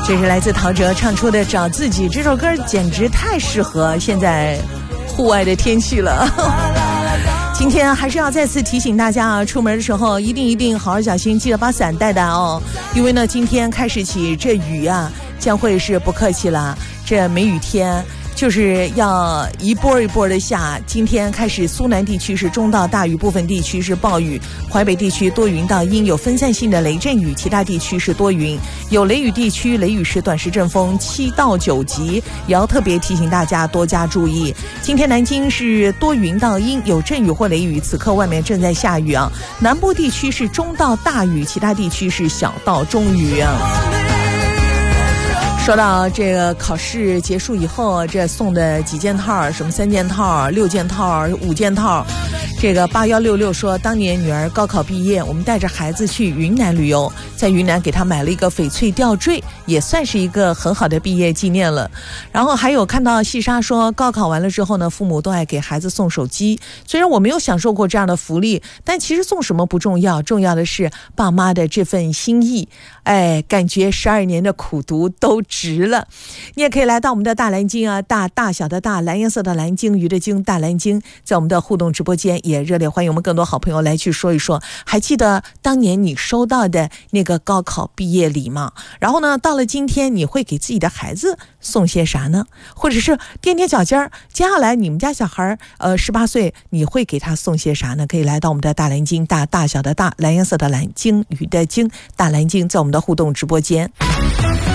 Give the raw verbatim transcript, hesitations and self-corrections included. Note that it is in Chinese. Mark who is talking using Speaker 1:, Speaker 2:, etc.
Speaker 1: 这是来自陶喆唱出的《找自己》，这首歌简直太适合现在户外的天气了。今天还是要再次提醒大家啊，出门的时候一定一定好好小心，记得把伞带带哦。因为呢，今天开始起这雨啊将会是不客气了，这梅雨天就是要一波一波的下。今天开始，苏南地区是中到大雨，部分地区是暴雨，淮北地区多云到阴，有分散性的雷阵雨，其他地区是多云，有雷雨地区雷雨时短时阵风七到九级，也要特别提醒大家多加注意。今天南京是多云到阴，有阵雨或雷雨，此刻外面正在下雨啊。南部地区是中到大雨，其他地区是小到中雨啊。说到这个考试结束以后，这送的几件套，什么三件套、六件套、五件套。这个八幺六六说，当年女儿高考毕业，我们带着孩子去云南旅游，在云南给她买了一个翡翠吊坠，也算是一个很好的毕业纪念了。然后还有看到细沙说，高考完了之后呢，父母都爱给孩子送手机。虽然我没有享受过这样的福利，但其实送什么不重要，重要的是爸妈的这份心意。哎，感觉十二年的苦读都值了。你也可以来到我们的大蓝鲸啊，大大小的大，蓝颜色的蓝，鲸鱼的鲸，大蓝鲸，在我们的互动直播间也热烈欢迎我们更多好朋友来去说一说，还记得当年你收到的那个高考毕业礼吗？然后呢，到了今天你会给自己的孩子送些啥呢？或者是垫垫脚尖儿，接下来你们家小孩呃十八岁，你会给他送些啥呢？可以来到我们的大蓝鲸，大大小的大，蓝颜色的蓝，鲸鱼的鲸，大蓝鲸，在我们的互动直播间。